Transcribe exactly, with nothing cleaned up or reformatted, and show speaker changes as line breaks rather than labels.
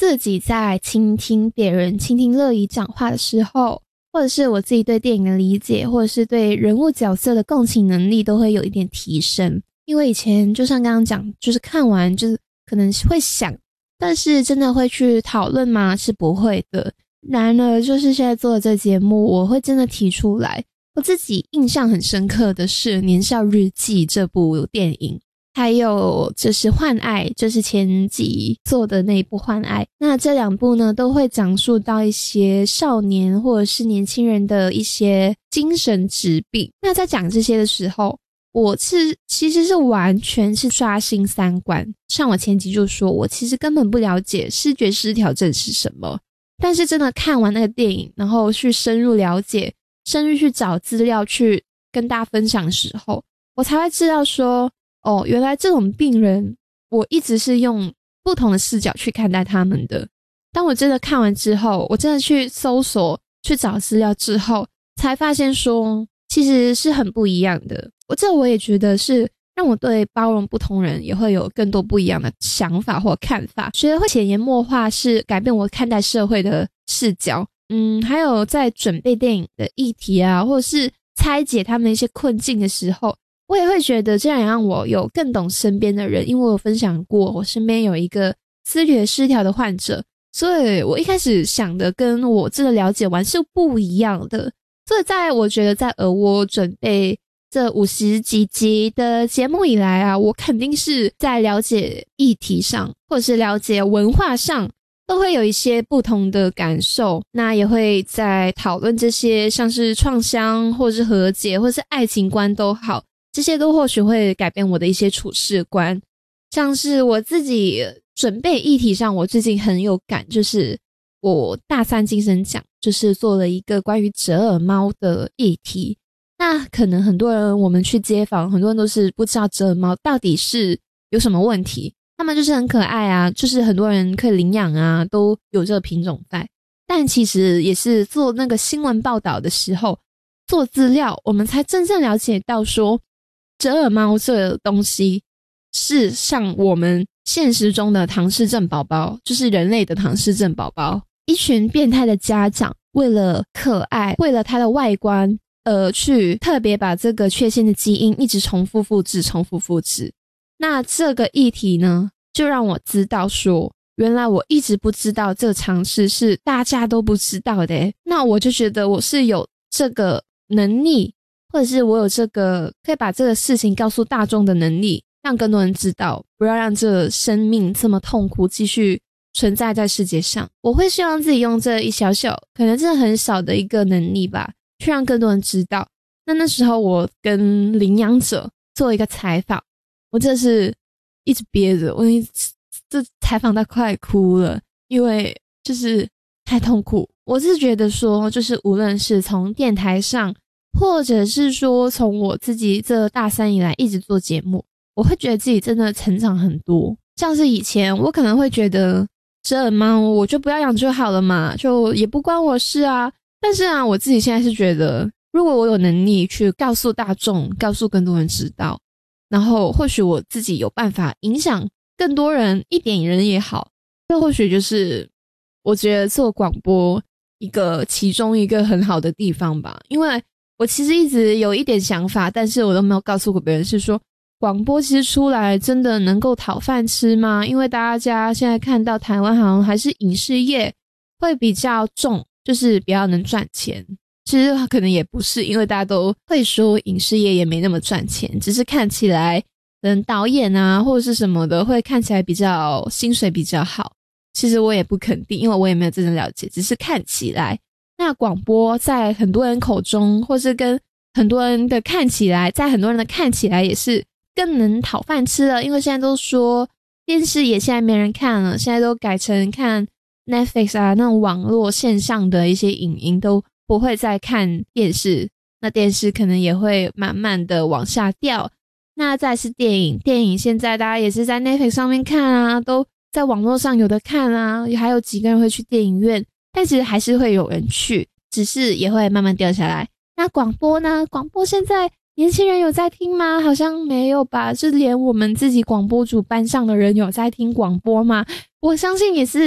自己在倾听别人、倾听乐仪讲话的时候，或者是我自己对电影的理解，或者是对人物角色的共情能力都会有一点提升。因为以前就像刚刚讲，就是看完就是可能会想，但是真的会去讨论吗？是不会的。然而就是现在做的这个节目，我会真的提出来。我自己印象很深刻的是《年少日记》这部电影，还有就是《幻爱》，就是前集做的那一部《幻爱》。那这两部呢，都会讲述到一些少年或者是年轻人的一些精神疾病。那在讲这些的时候，我是其实是完全是刷新三观。像我前集就说，我其实根本不了解视觉失调症是什么，但是真的看完那个电影，然后去深入了解，甚至去找资料去跟大家分享的时候，我才会知道说，哦，原来这种病人我一直是用不同的视角去看待他们的。当我真的看完之后，我真的去搜索去找资料之后，才发现说其实是很不一样的。我这我也觉得是让我对包容不同人也会有更多不一样的想法或看法，觉得会潜移默化是改变我看待社会的视角。嗯，还有在准备电影的议题啊，或者是拆解他们一些困境的时候，我也会觉得这样也让我有更懂身边的人。因为我有分享过我身边有一个思觉失调的患者，所以我一开始想的跟我真的了解完是不一样的。所以在我觉得在耳蜗准备这五十几集的节目以来啊，我肯定是在了解议题上或者是了解文化上都会有一些不同的感受。那也会在讨论这些像是创伤或是和解或是爱情观都好，这些都或许会改变我的一些处事观。像是我自己准备议题上，我最近很有感，就是我大三精神奖就是做了一个关于折耳猫的议题。那可能很多人我们去街访，很多人都是不知道折耳猫到底是有什么问题，他们就是很可爱啊，就是很多人可以领养啊，都有这个品种在。但其实也是做那个新闻报道的时候做资料，我们才真正了解到说折耳猫这个东西是像我们现实中的唐氏症宝宝，就是人类的唐氏症宝宝。一群变态的家长为了可爱，为了它的外观而去特别把这个缺陷的基因一直重复复制重复复制。那这个议题呢，就让我知道说原来我一直不知道这个常识是大家都不知道的耶。那我就觉得我是有这个能力，或者是我有这个可以把这个事情告诉大众的能力，让更多人知道，不要让这个生命这么痛苦继续存在在世界上。我会希望自己用这一小小可能真的很少的一个能力吧，去让更多人知道。那那时候我跟领养者做一个采访，我真的是一直憋着，我一直这采访到快哭了，因为就是太痛苦。我是觉得说，就是无论是从电台上，或者是说从我自己这大三以来一直做节目，我会觉得自己真的成长很多。像是以前我可能会觉得折耳猫我就不要养就好了嘛，就也不关我事啊。但是啊，我自己现在是觉得，如果我有能力去告诉大众，告诉更多人知道，然后或许我自己有办法影响更多人，一点人也好，这或许就是我觉得做广播一个其中一个很好的地方吧。因为我其实一直有一点想法，但是我都没有告诉过别人，是说广播其实出来真的能够讨饭吃吗？因为大家现在看到台湾好像还是影视业会比较重，就是比较能赚钱。其实可能也不是，因为大家都会说影视业也没那么赚钱，只是看起来嗯导演啊或者是什么的会看起来比较薪水比较好。其实我也不肯定，因为我也没有真正了解，只是看起来。那广播在很多人口中，或是跟很多人的看起来，在很多人的看起来也是更能讨饭吃了。因为现在都说电视也现在没人看了，现在都改成看 Netflix 啊那种网络线上的一些影音，都不会再看电视，那电视可能也会慢慢的往下掉。那再是电影，电影现在大家也是在 Netflix 上面看啊，都在网络上有的看啊，还有几个人会去电影院，但其实还是会有人去，只是也会慢慢掉下来。那广播呢？广播现在年轻人有在听吗？好像没有吧，就连我们自己广播组班上的人有在听广播吗？我相信也是